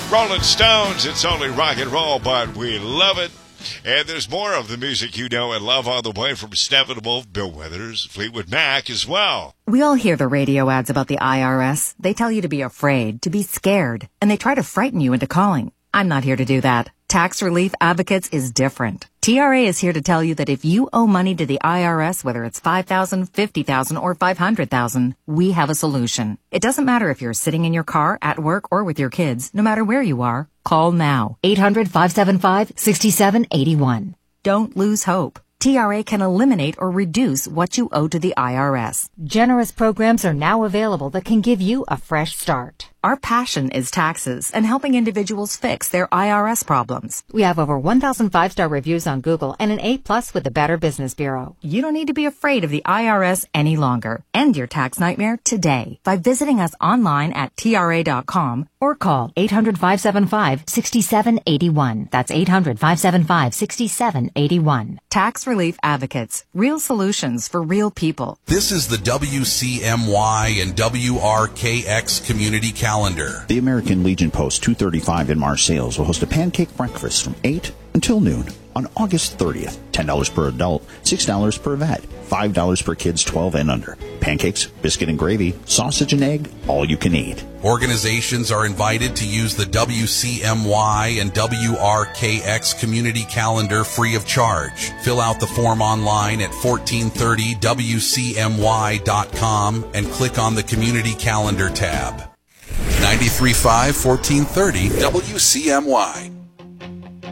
Rolling Stones, it's only rock and roll, but we love it. And there's more of the music you know and love on the way from Steppenwolf, Bill Withers, Fleetwood Mac as well. We all hear the radio ads about the IRS. They tell you to be afraid, to be scared, and they try to frighten you into calling. I'm not here to do that. Tax Relief Advocates is different. TRA is here to tell you that if you owe money to the IRS, whether it's $5,000, $50,000, or $500,000, we have a solution. It doesn't matter if you're sitting in your car, at work, or with your kids. No matter where you are, call now. 800-575-6781. Don't lose hope. TRA can eliminate or reduce what you owe to the IRS. Generous programs are now available that can give you a fresh start. Our passion is taxes and helping individuals fix their IRS problems. We have over 1,000 5-star reviews on Google and an A+ with the Better Business Bureau. You don't need to be afraid of the IRS any longer. End your tax nightmare today by visiting us online at TRA.com or call 800-575-6781. That's 800-575-6781. Tax Relief Advocates. Real solutions for real people. This is the WCMY and WRKX Community Calendar. The American Legion Post 235 in Marseilles will host a pancake breakfast from 8 until noon on August 30th. $10 per adult, $6 per vet, $5 per kids 12 and under. Pancakes, biscuit and gravy, sausage and egg, all you can eat. Organizations are invited to use the WCMY and WRKX Community Calendar free of charge. Fill out the form online at 1430WCMY.com and click on the Community Calendar tab. 93.5, 1430 WCMY.